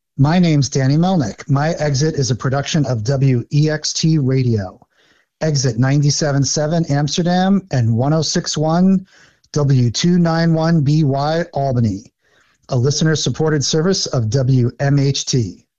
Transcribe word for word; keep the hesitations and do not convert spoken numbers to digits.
My name's Danny Melnick. My Exit is a production of W E X T Radio. Exit ninety-seven point seven Amsterdam and one oh six point one W two ninety-one B Y Albany, a listener-supported service of W M H T.